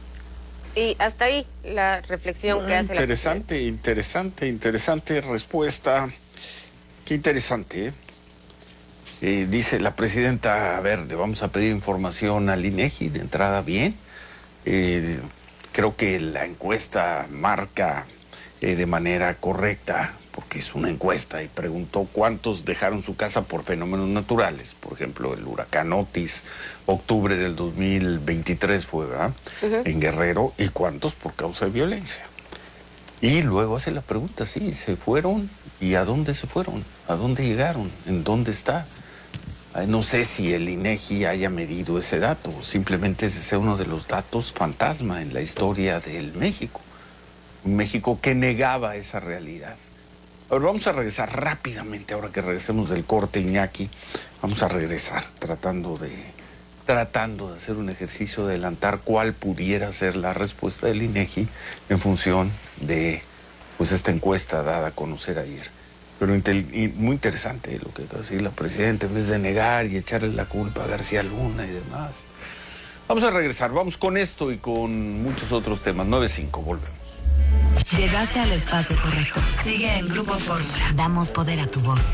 Y hasta ahí la reflexión que hace la Interesante, interesante, interesante respuesta. Qué interesante, ¿eh? Eh, dice la presidenta, a ver, le vamos a pedir información al INEGI de entrada, bien. Eh, creo que la encuesta marca eh, de manera correcta, porque es una encuesta, y preguntó cuántos dejaron su casa por fenómenos naturales. Por ejemplo, el huracán Otis, octubre del dos mil veintitrés fue, ¿verdad? Uh-huh. En Guerrero, y cuántos por causa de violencia. Y luego hace la pregunta, sí, ¿se fueron? ¿Y a dónde se fueron? ¿A dónde llegaron? ¿En dónde está? No sé si el INEGI haya medido ese dato, simplemente ese es uno de los datos fantasma en la historia del México. Un México que negaba esa realidad. Ahora vamos a regresar rápidamente, ahora que regresemos del corte, Iñaki, vamos a regresar tratando de, tratando de hacer un ejercicio de adelantar cuál pudiera ser la respuesta del INEGI en función de pues esta encuesta dada a conocer ayer. Pero muy interesante lo que acaba de decir la presidenta, en vez de negar y echarle la culpa a García Luna y demás. Vamos a regresar, vamos con esto y con muchos otros temas. nueve cinco, volvemos. Llegaste al espacio correcto. Sigue en Grupo Fórmula. Damos poder a tu voz.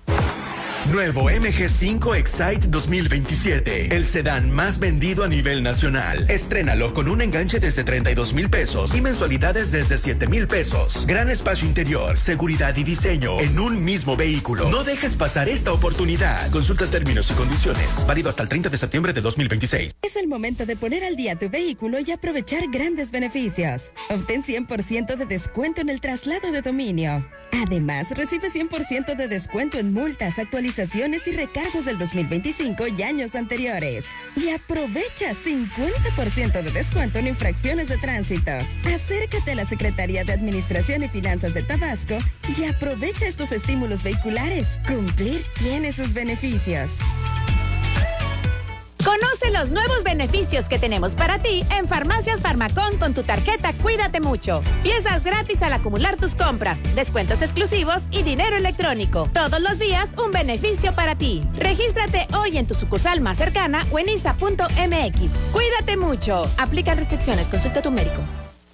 Nuevo M G cinco Excite dos mil veintisiete, el sedán más vendido a nivel nacional. Estrénalo con un enganche desde treinta y dos mil pesos y mensualidades desde siete mil pesos. Gran espacio interior, seguridad y diseño en un mismo vehículo. No dejes pasar esta oportunidad. Consulta términos y condiciones. Válido hasta el treinta de septiembre de dos mil veintiséis. Es el momento de poner al día tu vehículo y aprovechar grandes beneficios. Obtén cien por ciento de descuento en el traslado de dominio. Además, recibe cien por ciento de descuento en multas, actualizaciones y recargos del dos mil veinticinco y años anteriores. Y aprovecha cincuenta por ciento de descuento en infracciones de tránsito. Acércate a la Secretaría de Administración y Finanzas de Tabasco y aprovecha estos estímulos vehiculares. Cumplir tiene sus beneficios. Conoce los nuevos beneficios que tenemos para ti en Farmacias Farmacón con tu tarjeta Cuídate Mucho. Piezas gratis al acumular tus compras, descuentos exclusivos y dinero electrónico. Todos los días un beneficio para ti. Regístrate hoy en tu sucursal más cercana o en isa punto m x. Cuídate mucho. Aplican restricciones. Consulta a tu médico.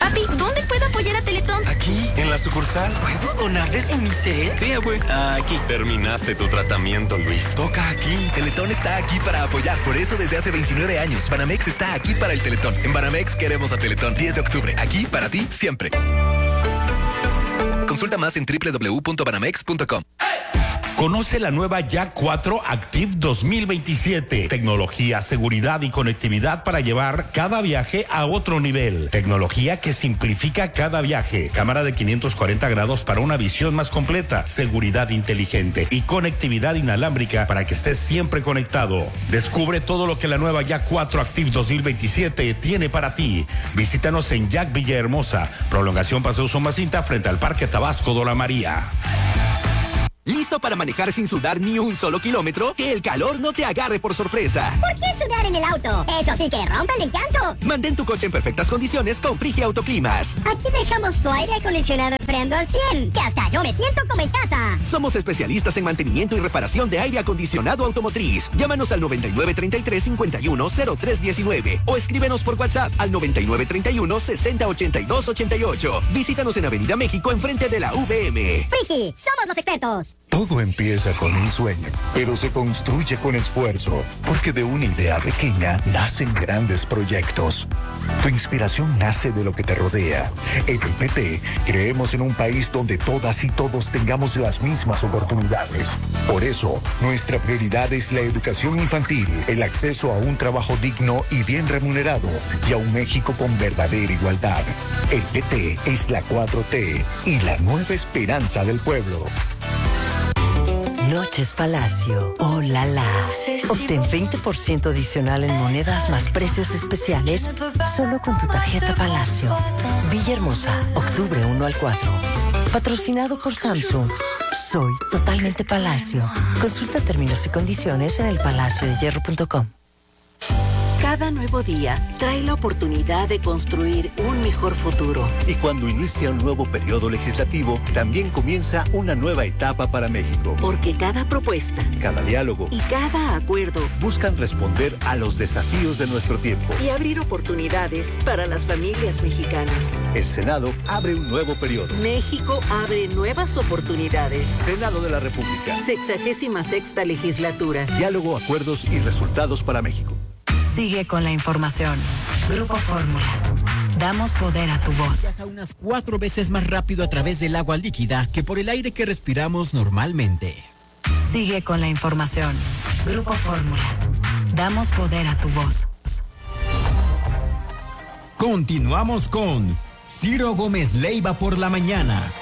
Papi, ¿dónde puedo apoyar a Teletón? Aquí, en la sucursal. ¿Puedo donarles en mi cel? Sí, abue. Aquí. Terminaste tu tratamiento, Luis. Toca aquí. Teletón está aquí para apoyar. Por eso desde hace veintinueve años, Banamex está aquí para el Teletón. En Banamex queremos a Teletón. diez de octubre. Aquí para ti, siempre. Consulta más en doble u doble u doble u punto banamex punto com. Conoce la nueva Yak cuatro Active dos mil veintisiete. Tecnología, seguridad y conectividad para llevar cada viaje a otro nivel. Tecnología que simplifica cada viaje. Cámara de quinientos cuarenta grados para una visión más completa. Seguridad inteligente y conectividad inalámbrica para que estés siempre conectado. Descubre todo lo que la nueva Yak cuatro Active dos mil veintisiete tiene para ti. Visítanos en Yak Villahermosa. Prolongación Paseo Somacinta frente al Parque Tabasco de la María. ¿Listo para manejar sin sudar ni un solo kilómetro? Que el calor no te agarre por sorpresa. ¿Por qué sudar en el auto? Eso sí que rompe el encanto. Mantén tu coche en perfectas condiciones con Frigia Autoclimas. Aquí dejamos tu aire acondicionado enfriando al cien, que hasta yo me siento como en casa. Somos especialistas en mantenimiento y reparación de aire acondicionado automotriz. Llámanos al noventa y nueve treinta y tres cincuenta y uno cero tres diecinueve o escríbenos por WhatsApp al noventa y nueve treinta y uno sesenta ochenta y dos ochenta y ocho. Visítanos en Avenida México enfrente de la V M. Frigi, somos los expertos. Todo empieza con un sueño, pero se construye con esfuerzo, porque de una idea pequeña nacen grandes proyectos. Tu inspiración nace de lo que te rodea. En el P T creemos en un país donde todas y todos tengamos las mismas oportunidades. Por eso, nuestra prioridad es la educación infantil, el acceso a un trabajo digno y bien remunerado, y a un México con verdadera igualdad. El P T es la cuatro T y la nueva esperanza del pueblo. Noches Palacio. Oh, la, la. Obtén veinte por ciento adicional en monedas más precios especiales solo con tu tarjeta Palacio. Villahermosa, octubre uno al cuatro. Patrocinado por Samsung. Soy totalmente Palacio. Consulta términos y condiciones en el palacio de hierro punto com. Cada nuevo día trae la oportunidad de construir un mejor futuro. Y cuando inicia un nuevo periodo legislativo, también comienza una nueva etapa para México. Porque cada propuesta, cada diálogo y cada acuerdo buscan responder a los desafíos de nuestro tiempo y abrir oportunidades para las familias mexicanas. El Senado abre un nuevo periodo. México abre nuevas oportunidades. Senado de la República. Sexagésima sexta legislatura. Diálogo, acuerdos y resultados para México. Sigue con la información. Grupo Fórmula. Damos poder a tu voz. Viaja unas cuatro veces más rápido a través del agua líquida que por el aire que respiramos normalmente. Sigue con la información. Grupo Fórmula. Damos poder a tu voz. Continuamos con Ciro Gómez Leiva por la mañana.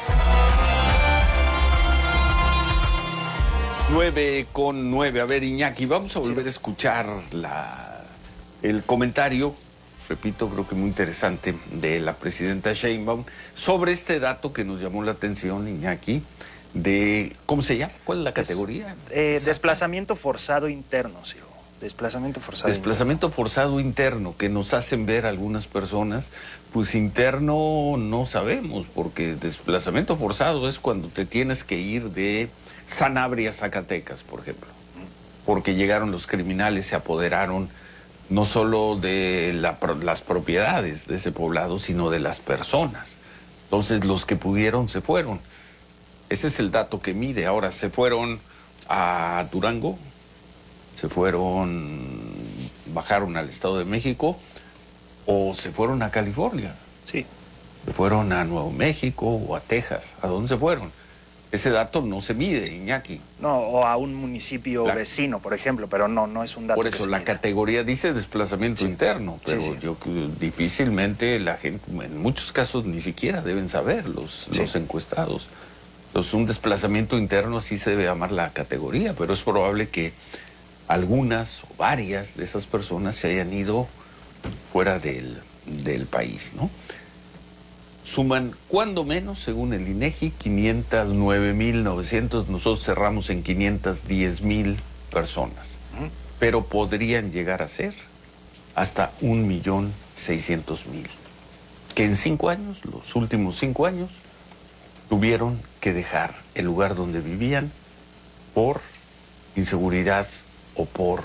Nueve con nueve. A ver, Iñaki, vamos a volver a escuchar la... el comentario, repito, creo que muy interesante, de la presidenta Sheinbaum sobre este dato que nos llamó la atención, Iñaki, de, ¿cómo se llama? ¿Cuál es la categoría? Eh, desplazamiento forzado interno, sí. Desplazamiento forzado Desplazamiento interno. forzado interno, que nos hacen ver algunas personas, pues interno no sabemos, porque desplazamiento forzado es cuando te tienes que ir de Sanabria a Zacatecas, por ejemplo, porque llegaron los criminales, se apoderaron no solo de la, las propiedades de ese poblado, sino de las personas. Entonces los que pudieron se fueron. Ese es el dato que mide. Ahora se fueron a Durango, se fueron, bajaron al Estado de México o se fueron a California. Sí. Se fueron a Nuevo México o a Texas. ¿A dónde se fueron? Ese dato no se mide, Iñaki. No, o a un municipio la, vecino, por ejemplo, pero no, no es un dato. Por eso la categoría dice desplazamiento sí. interno, pero sí, sí. yo difícilmente la gente, en muchos casos ni siquiera deben saber los, sí. los encuestados. Entonces un desplazamiento interno sí se debe llamar la categoría, pero es probable que algunas o varias de esas personas se hayan ido fuera del, del país, ¿no? Suman, cuando menos, según el INEGI, quinientos nueve mil novecientos. Nosotros cerramos en quinientos diez mil personas. Uh-huh. Pero podrían llegar a ser hasta un millón seiscientos mil. Que en cinco años, los últimos cinco años, tuvieron que dejar el lugar donde vivían por inseguridad o por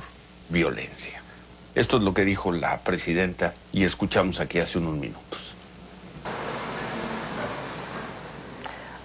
violencia. Esto es lo que dijo la presidenta y escuchamos aquí hace unos minutos.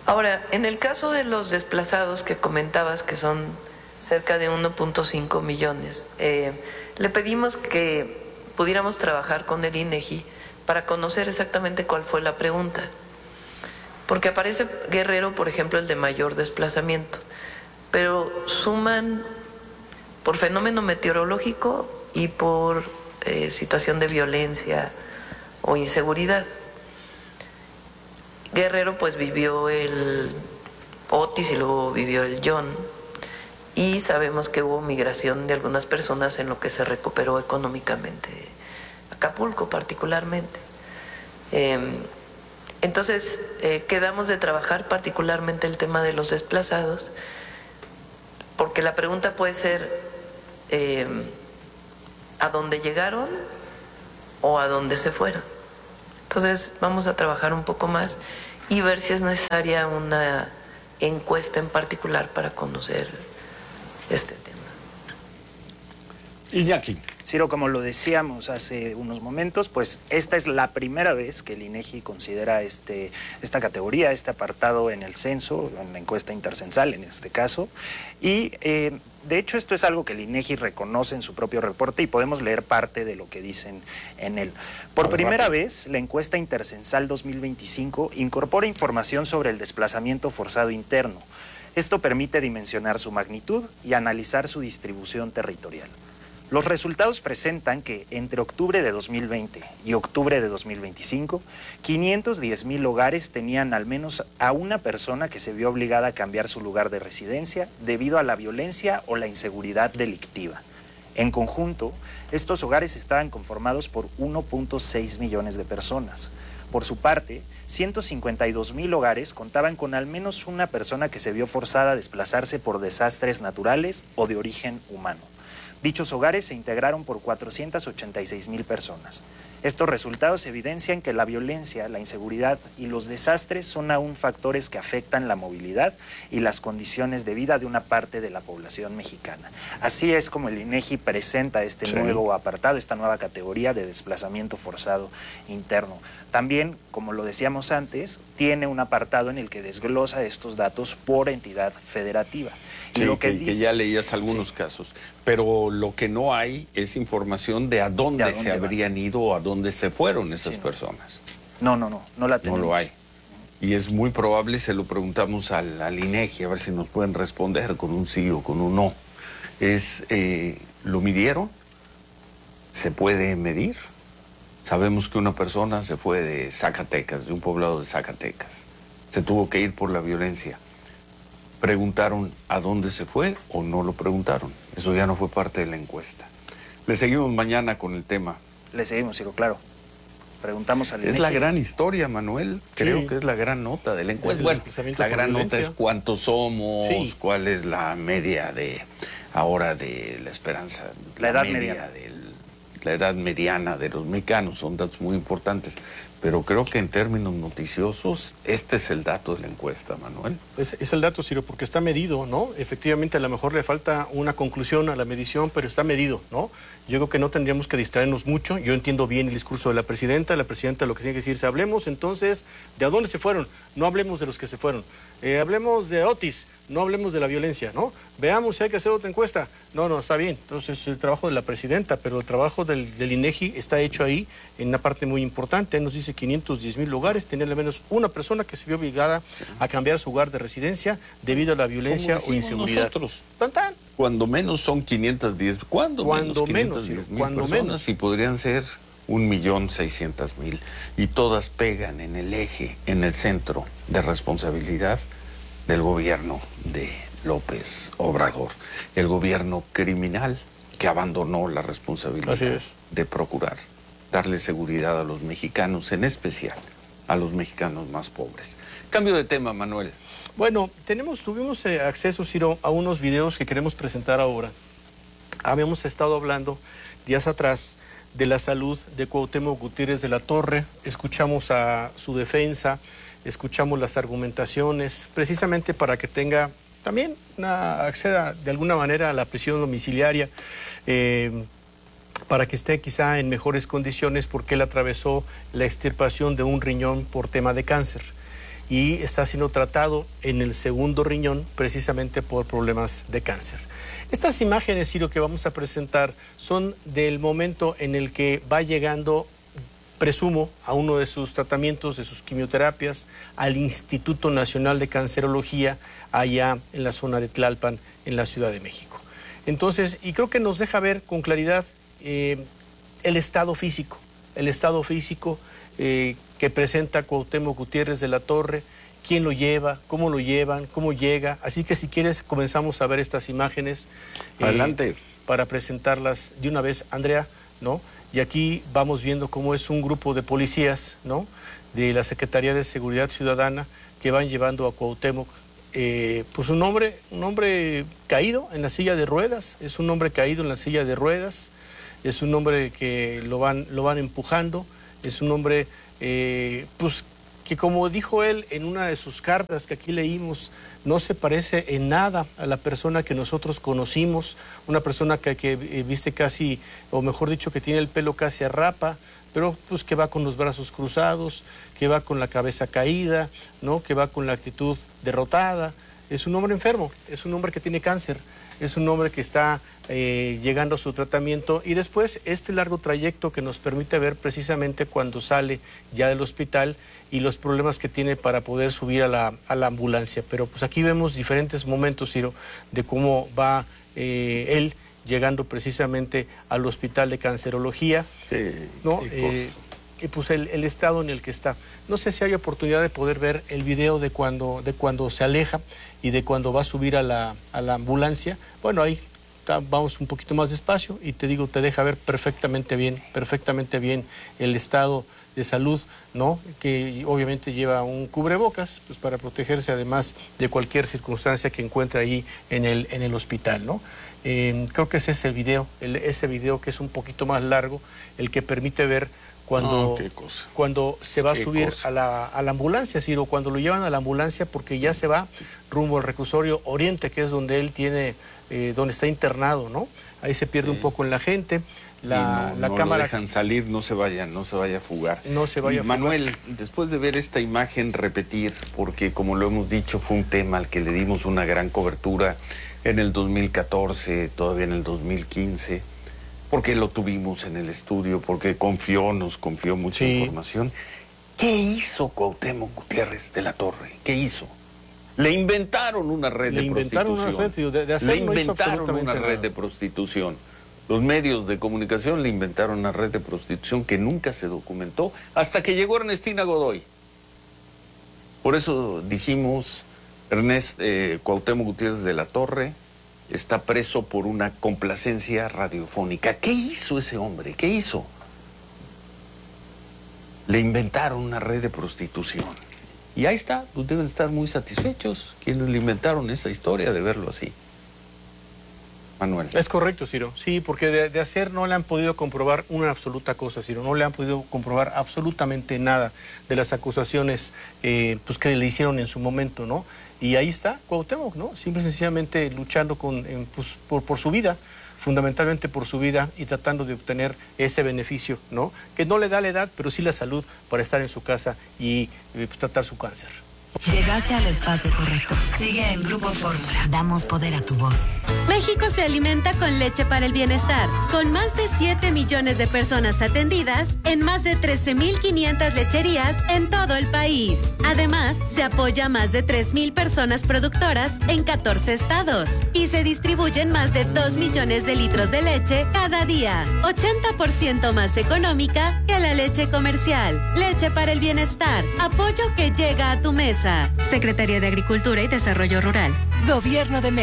Ahora, en el caso de los desplazados que comentabas, que son cerca de uno punto cinco millones, eh, le pedimos que pudiéramos trabajar con el INEGI para conocer exactamente cuál fue la pregunta. Porque aparece Guerrero, por ejemplo, el de mayor desplazamiento, pero suman por fenómeno meteorológico y por eh, situación de violencia o inseguridad. Guerrero pues vivió el Otis y luego vivió el John, y sabemos que hubo migración de algunas personas en lo que se recuperó económicamente Acapulco particularmente. Eh, entonces eh, quedamos de trabajar particularmente el tema de los desplazados, porque la pregunta puede ser eh, ¿a dónde llegaron o a dónde se fueron? Entonces vamos a trabajar un poco más y ver si es necesaria una encuesta en particular para conocer este tema. Iñaki. Ciro, como lo decíamos hace unos momentos, pues esta es la primera vez que el INEGI considera este, esta categoría, este apartado en el censo, en la encuesta intercensal en este caso, y eh, de hecho esto es algo que el INEGI reconoce en su propio reporte y podemos leer parte de lo que dicen en él. Por primera vez, la encuesta intercensal dos mil veinticinco incorpora información sobre el desplazamiento forzado interno. Esto permite dimensionar su magnitud y analizar su distribución territorial. Los resultados presentan que entre octubre de dos mil veinte y octubre de dos mil veinticinco, quinientos diez mil hogares tenían al menos a una persona que se vio obligada a cambiar su lugar de residencia debido a la violencia o la inseguridad delictiva. En conjunto, estos hogares estaban conformados por uno punto seis millones de personas. Por su parte, ciento cincuenta y dos mil hogares contaban con al menos una persona que se vio forzada a desplazarse por desastres naturales o de origen humano. Dichos hogares se integraron por cuatrocientas ochenta y seis mil personas. Estos resultados evidencian que la violencia, la inseguridad y los desastres son aún factores que afectan la movilidad y las condiciones de vida de una parte de la población mexicana. Así es como el INEGI presenta este sí. nuevo apartado, esta nueva categoría de desplazamiento forzado interno. También, como lo decíamos antes, tiene un apartado en el que desglosa estos datos por entidad federativa. Sí, y lo que, que, dice, que ya leías algunos sí. casos, pero lo que no hay es información de a dónde, ¿De a dónde se van? habrían ido o a dónde se fueron esas sí, no. personas. No, no, no, no la tenemos. No lo hay. Y es muy probable, se lo preguntamos al, al INEGI, a ver si nos pueden responder con un sí o con un no. Es, eh, ¿lo midieron? ¿Se puede medir? Sabemos que una persona se fue de Zacatecas, de un poblado de Zacatecas. Se tuvo que ir por la violencia. ¿Preguntaron a dónde se fue o no lo preguntaron? Eso ya no fue parte de la encuesta. Le seguimos mañana con el tema. Le seguimos, Ciro, claro. Preguntamos al INEGI. Es la gran historia, Manuel. Creo sí. que es la gran nota de la encuesta. Bueno, la gran nota es cuántos somos, sí. cuál es la media de ahora de la esperanza. La, la edad media mediana. Del, la edad mediana de los mexicanos. Son datos muy importantes. Pero creo que en términos noticiosos, este es el dato de la encuesta, Manuel. Es, es el dato, Ciro, porque está medido, ¿no? Efectivamente, a lo mejor le falta una conclusión a la medición, pero está medido, ¿no? Yo creo que no tendríamos que distraernos mucho. Yo entiendo bien el discurso de la presidenta. La presidenta lo que tiene que decir es, hablemos entonces de a dónde se fueron, no hablemos de los que se fueron. Eh, hablemos de Otis, no hablemos de la violencia, ¿no? Veamos si hay que hacer otra encuesta. No, no, está bien. Entonces, es el trabajo de la presidenta, pero el trabajo del, del INEGI está hecho ahí en una parte muy importante. Ahí nos dice quinientos diez mil lugares, tener al menos una persona que se vio obligada a cambiar su lugar de residencia debido a la violencia o inseguridad. Nosotros. ¿Tan, tan? Cuando menos son quinientos diez, ¿cuándo cuando menos? quinientos diez mil cuando personas menos. Y podrían ser un millón seiscientos mil. Y todas pegan en el eje, en el centro de responsabilidad del gobierno de López Obrador. El gobierno criminal que abandonó la responsabilidad de procurar darle seguridad a los mexicanos, en especial a los mexicanos más pobres. Cambio de tema, Manuel. Bueno, tenemos, tuvimos eh, acceso, Ciro, a unos videos que queremos presentar ahora. Habíamos estado hablando días atrás de la salud de Cuauhtémoc Gutiérrez de la Torre. Escuchamos a su defensa, escuchamos las argumentaciones, precisamente para que tenga también una, acceda de alguna manera a la prisión domiciliaria, eh, para que esté quizá en mejores condiciones, porque él atravesó la extirpación de un riñón por tema de cáncer. y está siendo tratado en el segundo riñón precisamente por problemas de cáncer. Estas imágenes, Ciro, que vamos a presentar son del momento en el que va llegando, presumo, a uno de sus tratamientos, de sus quimioterapias, al Instituto Nacional de Cancerología, allá en la zona de Tlalpan, en la Ciudad de México. Entonces, y creo que nos deja ver con claridad eh, el estado físico, el estado físico eh, que presenta Cuauhtémoc Gutiérrez de la Torre, quién lo lleva, cómo lo llevan, cómo llega. Así que si quieres comenzamos a ver estas imágenes. Adelante. Eh, para presentarlas de una vez, Andrea, ¿no? Y aquí vamos viendo cómo es un grupo de policías, ¿no? De la Secretaría de Seguridad Ciudadana que van llevando a Cuauhtémoc. Eh, pues un hombre, un hombre caído en la silla de ruedas, es un hombre caído en la silla de ruedas, es un hombre que lo van, lo van empujando, es un hombre, eh, pues que como dijo él en una de sus cartas que aquí leímos, no se parece en nada a la persona que nosotros conocimos, una persona que, que eh, viste casi, o mejor dicho, que tiene el pelo casi a rapa, pero pues que va con los brazos cruzados, que va con la cabeza caída, ¿no? Que va con la actitud derrotada. Es un hombre enfermo, es un hombre que tiene cáncer, es un hombre que está eh, llegando a su tratamiento, y después este largo trayecto que nos permite ver precisamente cuando sale ya del hospital y los problemas que tiene para poder subir a la, a la ambulancia. Pero pues aquí vemos diferentes momentos, Ciro, de cómo va eh, él llegando precisamente al Hospital de Cancerología, sí, ¿no? Eh, y pues el, el estado en el que está. No sé si hay oportunidad de poder ver el video de cuando, de cuando se aleja y de cuando va a subir a la, a la ambulancia. Bueno, ahí está, vamos un poquito más despacio y te digo, te deja ver perfectamente bien, perfectamente bien el estado de salud, ¿no? Que obviamente lleva un cubrebocas, pues para protegerse además de cualquier circunstancia que encuentre ahí en el, en el hospital, ¿no? Eh, creo que ese es el video, el, ese video que es un poquito más largo, el que permite ver cuando, oh, cuando se va a qué subir cosa. a la, a la ambulancia, Ciro, cuando lo llevan a la ambulancia porque ya se va rumbo al reclusorio Oriente, que es donde él tiene, eh, donde está internado, ¿no? Ahí se pierde sí. un poco en la gente. La, no, la no cámara lo dejan salir, no se vaya, no se vaya a fugar. No se vaya y a fugar. Manuel, después de ver esta imagen repetir, porque como lo hemos dicho, fue un tema al que le dimos una gran cobertura en el dos mil catorce, todavía en el dos mil quince, porque lo tuvimos en el estudio, porque confió, nos confió mucha sí. información. ¿Qué hizo Cuauhtémoc Gutiérrez de la Torre? ¿Qué hizo? Le inventaron una red Le de inventaron prostitución. Una red, de, de hacer, Le no inventaron una nada. red de prostitución. Los medios de comunicación le inventaron una red de prostitución que nunca se documentó hasta que llegó Ernestina Godoy. Por eso dijimos, Ernest, eh, Cuauhtémoc Gutiérrez de la Torre está preso por una complacencia radiofónica. ¿Qué hizo ese hombre? ¿Qué hizo? Le inventaron una red de prostitución. Y ahí está, pues deben estar muy satisfechos quienes le inventaron esa historia de verlo así. Manuel. Es correcto, Ciro. Sí, porque de, de hacer no le han podido comprobar una absoluta cosa, Ciro. No le han podido comprobar absolutamente nada de las acusaciones eh, pues que le hicieron en su momento, ¿no? Y ahí está Cuauhtémoc, ¿no? Simple y sencillamente luchando con, eh, pues, por, por su vida, fundamentalmente por su vida y tratando de obtener ese beneficio, ¿no? Que no le da la edad, pero sí la salud para estar en su casa y eh, pues, tratar su cáncer. Llegaste al espacio correcto. Sigue en Grupo Fórmula. Damos poder a tu voz. México se alimenta con leche para el bienestar, con más de siete millones de personas atendidas en más de trece mil quinientas lecherías en todo el país. Además, se apoya a más de tres mil personas productoras en catorce estados y se distribuyen más de dos millones de litros de leche cada día, ochenta por ciento más económica que la leche comercial. Leche para el bienestar, apoyo que llega a tu mesa. Secretaría de Agricultura y Desarrollo Rural. Gobierno de México.